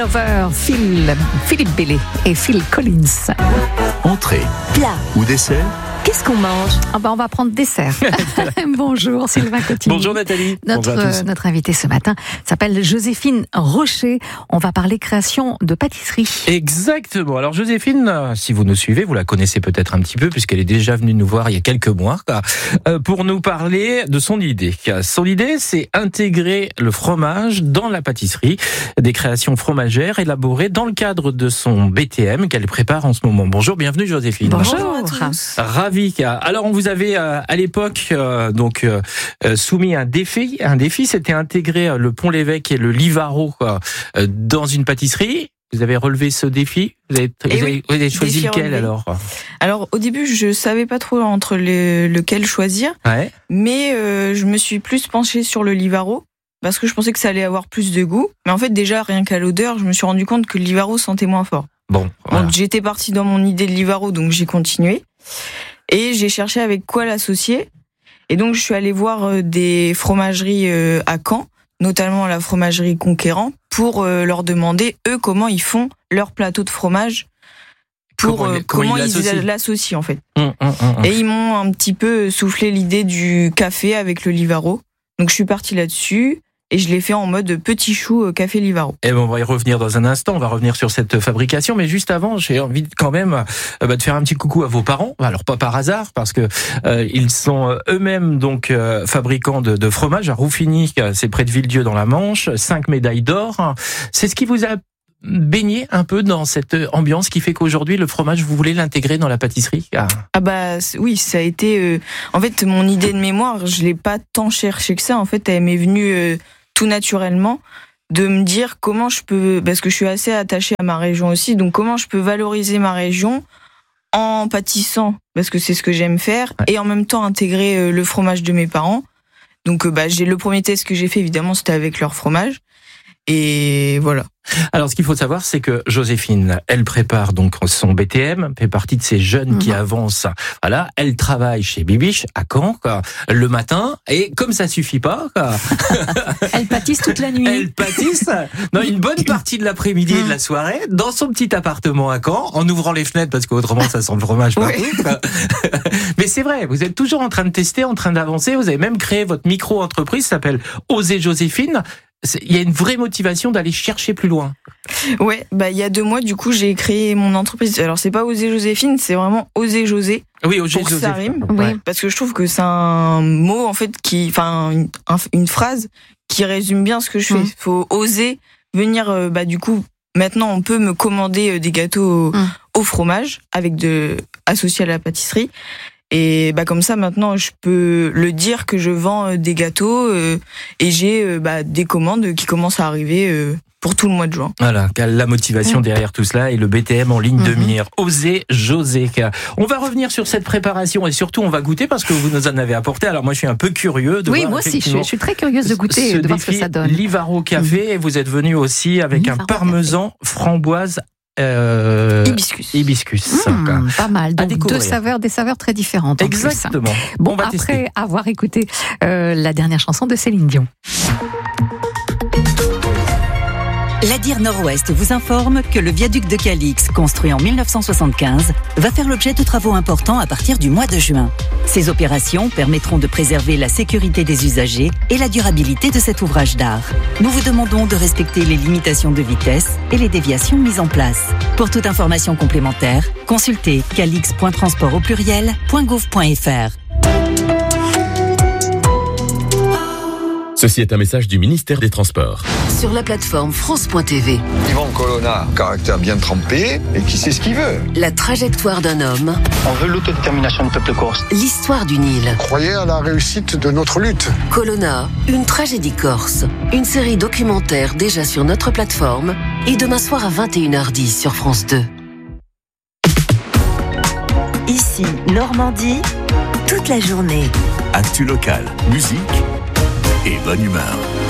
Philippe Bellé et Phil Collins. Entrée, Plat. ou dessert? Qu'est-ce qu'on mange? On va prendre dessert. Bonjour Sylvain Cotigny. Bonjour Nathalie. Bonjour à tous. Notre invitée ce matin s'appelle Joséphine Rocher. On va parler création de pâtisserie. Exactement. Alors Joséphine, si vous nous suivez, vous la connaissez peut-être un petit peu puisqu'elle est déjà venue nous voir il y a quelques mois pour nous parler de son idée. Son idée, c'est intégrer le fromage dans la pâtisserie, des créations fromagères élaborées dans le cadre de son BTM qu'elle prépare en ce moment. Bonjour, bienvenue Joséphine. Bonjour à tous. Ravi. Alors on vous avait à l'époque soumis un défi, c'était intégrer le Pont-l'Évêque et le Livaro dans une pâtisserie. Vous avez relevé ce défi? Vous avez choisi lequel alors? Alors au début je savais pas trop entre lequel choisir, mais je me suis plus penchée sur le Livaro parce que je pensais que ça allait avoir plus de goût. Mais en fait déjà rien qu'à l'odeur, je me suis rendu compte que le Livaro sentait moins fort. Bon, voilà. Donc j'étais partie dans mon idée de Livaro, donc j'ai continué. Et j'ai cherché avec quoi l'associer. Et donc, je suis allée voir des fromageries à Caen, notamment la fromagerie Conquérant, pour leur demander, eux, comment ils font leur plateau de fromage, comment ils l'associent, en fait. Et ils m'ont un petit peu soufflé l'idée du café avec le Livaro. Donc, je suis partie là-dessus. Et je l'ai fait en mode petit chou café Livaro. Et on va y revenir dans un instant, on va revenir sur cette fabrication, mais juste avant, j'ai envie quand même de faire un petit coucou à vos parents. Alors pas par hasard, parce que ils sont eux-mêmes donc fabricants de fromage à Rouffigny, c'est près de Villedieu dans la Manche, 5 médailles d'or. C'est ce qui vous a baigné un peu dans cette ambiance qui fait qu'aujourd'hui le fromage, vous voulez l'intégrer dans la pâtisserie? Oui, ça a été en fait mon idée de mémoire, je l'ai pas tant cherché que ça. En fait, elle m'est venue tout naturellement de me dire comment je peux, parce que je suis assez attachée à ma région aussi, donc comment je peux valoriser ma région en pâtissant, parce que c'est ce que j'aime faire, et en même temps intégrer le fromage de mes parents. Donc j'ai le premier test que j'ai fait, évidemment, c'était avec leur fromage. Et voilà. Alors, ce qu'il faut savoir, c'est que Joséphine, elle prépare donc son BTM, fait partie de ces jeunes qui avancent. Voilà, elle travaille chez Bibiche à Caen, le matin, et comme ça suffit pas, elle pâtisse toute la nuit. Elle pâtisse dans une bonne partie de l'après-midi et de la soirée, dans son petit appartement à Caen, en ouvrant les fenêtres parce qu'autrement ça sent le fromage partout. Mais c'est vrai, vous êtes toujours en train de tester, en train d'avancer. Vous avez même créé votre micro-entreprise, ça s'appelle Oser Joséphine. Il y a une vraie motivation d'aller chercher plus loin. Ouais, il y a 2 mois, du coup, j'ai créé mon entreprise. Alors, c'est pas Oser Joséphine, c'est vraiment Oser José. Oui, Oser José. Ça rime. Oui, parce que je trouve que c'est un mot, en fait, une phrase qui résume bien ce que je fais. Faut oser venir, du coup, maintenant, on peut me commander des gâteaux au fromage associés à la pâtisserie. Et comme ça maintenant je peux le dire que je vends des gâteaux et j'ai des commandes qui commencent à arriver pour tout le mois de juin. Voilà, la motivation derrière tout cela et le BTM en ligne de mire. Oser José. On va revenir sur cette préparation et surtout on va goûter parce que vous nous en avez apporté. Alors moi je suis un peu curieux de voir. Oui, moi aussi je suis très curieuse de goûter, de voir ce que ça donne. Livaro Café et vous êtes venu aussi avec un parmesan framboise. Hibiscus. Pas mal. Donc des saveurs très différentes. Exactement. Bon, après avoir écouté la dernière chanson de Céline Dion. L'Adir Nord-Ouest vous informe que le viaduc de Calix, construit en 1975, va faire l'objet de travaux importants à partir du mois de juin. Ces opérations permettront de préserver la sécurité des usagers et la durabilité de cet ouvrage d'art. Nous vous demandons de respecter les limitations de vitesse et les déviations mises en place. Pour toute information complémentaire, consultez calix.transport@gouv.fr. Ceci est un message du ministère des Transports. Sur la plateforme France.tv. Yvan Colonna, caractère bien trempé et qui sait ce qu'il veut. La trajectoire d'un homme. On veut l'autodétermination du peuple corse. L'histoire du Nil. Croyez à la réussite de notre lutte. Colonna, une tragédie corse. Une série documentaire déjà sur notre plateforme et demain soir à 21h10 sur France 2. Ici, Normandie, toute la journée. Actu local, musique et bonne humeur.